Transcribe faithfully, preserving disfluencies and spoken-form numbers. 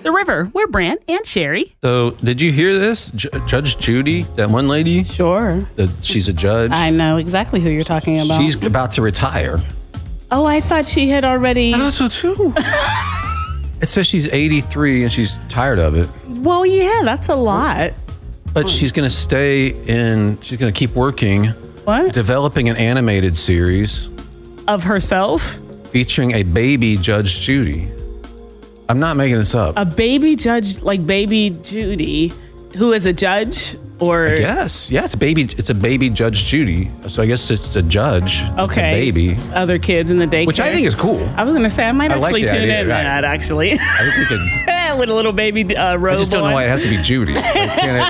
The River. We're Brant and Sherry. So, did you hear this? J- Judge Judy, that one lady? Sure. The, she's a judge. I know exactly who you're talking about. She's about to retire. Oh, I thought she had already. I thought so too. It says she's eighty-three and she's tired of it. Well, yeah, that's a lot. But she's going to stay in, she's going to keep working. What? Developing an animated series. Of herself? Featuring a baby Judge Judy. I'm not making this up. A baby judge, like baby Judy, who is a judge? Or Yes, yeah, it's baby. It's a baby Judge Judy. So I guess it's a judge. Okay. It's a baby. Other kids in the daycare. Which I think is cool. I was going to say, I might I like actually the tune idea, in to right. that, actually. I think we could. With a little baby uh, robe I just don't know on. why it has to be Judy. Like, can it,